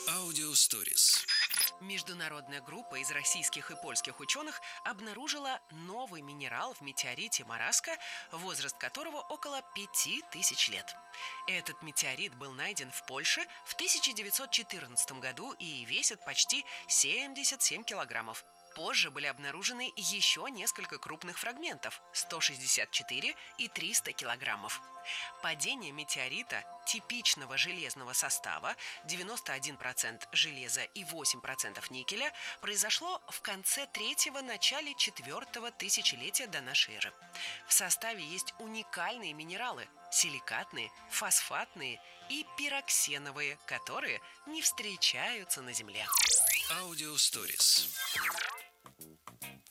Аудиосторис. Международная группа из российских и польских ученых обнаружила новый минерал в метеорите Мараска, возраст которого около 5000 лет. Этот метеорит был найден в Польше в 1914 году и весит почти 77 килограммов. Позже были обнаружены еще несколько крупных фрагментов – 164 и 300 килограммов. Падение метеорита типичного железного состава 91% железа и 8% никеля произошло в конце третьего – начале четвертого тысячелетия до нашей эры. В составе есть уникальные минералы – силикатные, фосфатные и пироксеновые, которые не встречаются на Земле. Аудиосторис.